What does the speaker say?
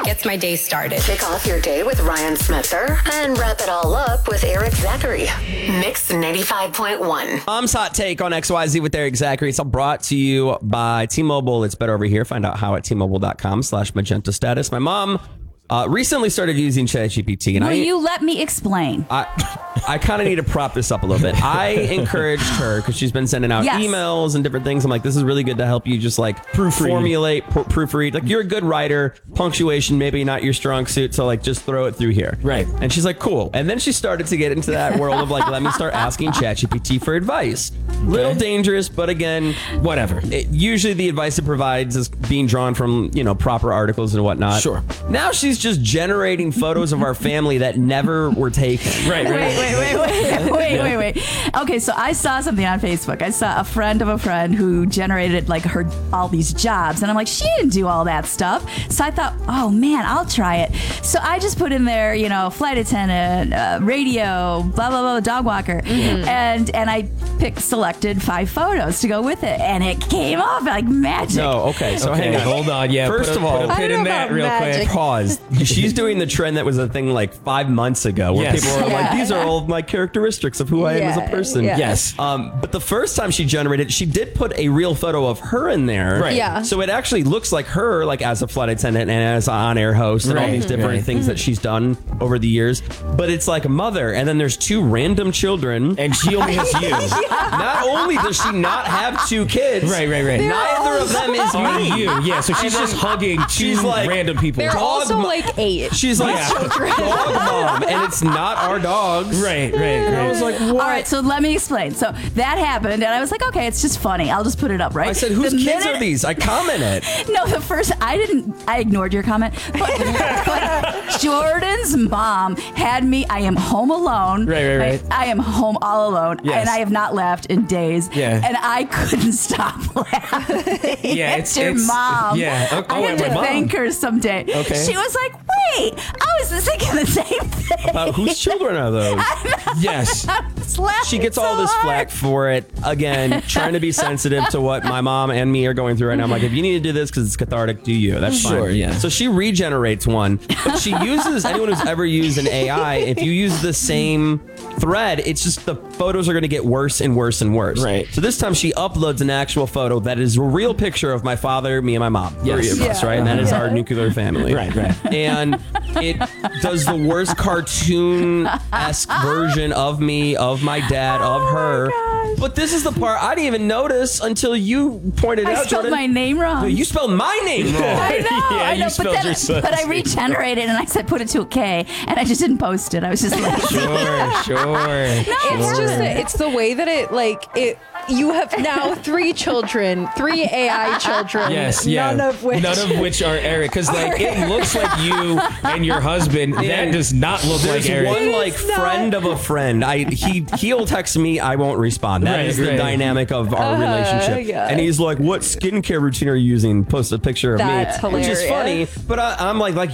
gets my day started. Kick off your day with Ryan Smether and wrap it all up with Eric Zachary. Mix 95.1. Mom's Hot Take on XYZ with Eric Zachary. It's all brought to you by T-Mobile. It's better over here. Find out how at T-Mobile.com/magenta status. My mom recently started using ChatGPT. And Will you let me explain? I kind of need to prop this up a little bit. I encouraged her because she's been sending out emails and different things. I'm like, this is really good to help you just like formulate, proofread. Like, you're a good writer. Punctuation, maybe not your strong suit. So like, just throw it through here. Right. And she's like, cool. And then she started to get into that world of like, let me start asking ChatGPT for advice. Little dangerous, but again, whatever. Usually the advice it provides is being drawn from, proper articles and whatnot. Sure. Now she's just generating photos of our family that never were taken. Right. Wait. Okay, so I saw something on Facebook. I saw a friend of a friend who generated like all these jobs, and I'm like, she didn't do all that stuff. So I thought, oh man, I'll try it. So I just put in there, flight attendant, radio, blah blah blah, dog walker, and I selected 5 photos to go with it, and it came off like magic. No, okay, so hang on, hold on. Yeah, first of all, put a pin in that real quick. Pause. She's doing the trend that was a thing like 5 months ago, where people were like, these are all of my characteristics of who I am as a person. Yeah. Yes. But the first time she generated, she did put a real photo of her in there. Right. Yeah. So it actually looks like her, like as a flight attendant and as an on-air host and all these different things that she's done over the years. But it's like a mother, and then there's 2 random children, And she only has you. Not only does she not have 2 kids, Right. neither of them is Are me. you? Yeah, so she's just hugging 2 like, random people. They're also like 8. She's like dog mom, and it's not our dogs. Right. And I was like, what? All right, so let me explain. So that happened, and I was like, okay, it's just funny. I'll just put it up, right? I said, whose kids are these? I commented. No, I ignored your comment. But Jordan's mom had me, I am home alone. Right. I am home all alone, Yes. and I have not laughed in days. Yeah. And I couldn't stop laughing. Yeah, It's your mom. Yeah. I had to thank her someday. Okay. She was like, wait, I was thinking the same thing. About whose children are those? Yes. She gets all this flack for it. Again, trying to be sensitive to what my mom and me are going through right now. I'm like, if you need to do this because it's cathartic, do you. That's fine. Sure, yeah. So she regenerates one. But she uses, anyone who's ever used an AI, if you use the same thread, it's just the photos are going to get worse and worse and worse. Right. So this time she uploads an actual photo that is a real picture of my father, me, and my mom. Yes. 3 of us, right? And that is our nuclear family. Right. And it does the worst cartoon-esque version of me, of my dad, of her. But this is the part I didn't even notice until you pointed I out, spelled Jordan. my name wrong. No, you spelled my name wrong. I know, Yeah, I know, you spelled your son's but I name. regenerated and I said put it to a K, and I just didn't post it. I was just like, Sure. It's the way that you have now 3 children, 3 AI children. Yes, yeah. None of which are Eric. Because it looks like you and your husband. That does not look There's like Eric. one friend of a friend. He'll text me, I won't respond. That is the dynamic of our relationship. yeah. And he's like, what skincare routine are you using? Post a picture of That's me. Which is funny. hilarious. But I'm like